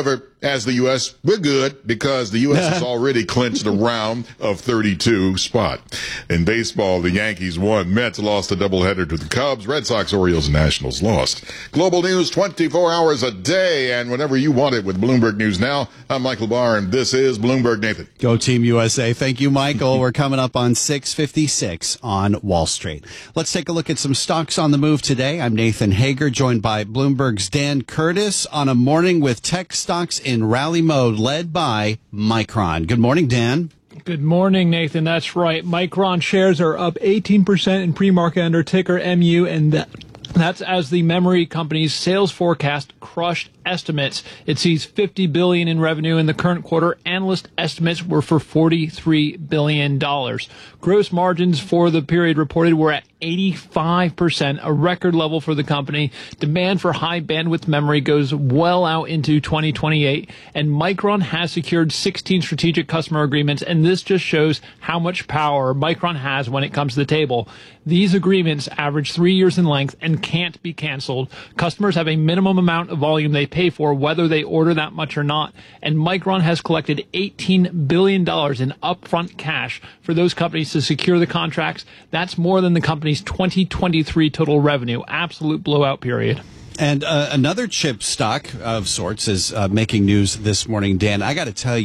As the U S, we're good because the U S has already clinched a round of thirty-two spot. In baseball, the Yankees won. Mets lost a doubleheader to the Cubs. Red Sox, Orioles, and Nationals lost. Global news twenty-four hours a day and whenever you want it with Bloomberg News Now. I'm Michael Barr, and this is Bloomberg Nathan. Go Team U S A. Thank you, Michael. We're coming up on six fifty-six on Wall Street. Let's take a look at some stocks on the move today. I'm Nathan Hager, joined by Bloomberg's Dan Curtis on a morning with tech stocks in rally mode, led by Micron. Good morning, Dan. Good morning, Nathan. That's right. Micron shares are up eighteen percent in pre-market under ticker M U, and that, that's as the memory company's sales forecast crushed estimates. It sees fifty billion dollars in revenue in the current quarter. Analyst estimates were for forty-three billion dollars. Gross margins for the period reported were at eighty-five percent, a record level for the company. Demand for high bandwidth memory goes well out into twenty twenty-eight, and Micron has secured sixteen strategic customer agreements, and this just shows how much power Micron has when it comes to the table. These agreements average three years in length and can't be canceled. Customers have a minimum amount of volume they pay for, whether they order that much or not, and Micron has collected eighteen billion dollars in upfront cash for those companies to secure the contracts. That's more than the company's twenty twenty-three total revenue. Absolute blowout period. And uh, another chip stock of sorts is uh, making news this morning, Dan. I got to tell you,